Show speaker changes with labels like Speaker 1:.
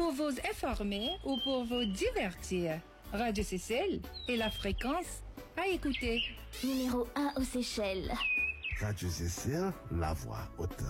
Speaker 1: pour vous informer ou pour vous divertir. Radio Seychelles et la fréquence à écouter.
Speaker 2: Numéro 1 aux Seychelles.
Speaker 3: Radio Seychelles, la voix haute.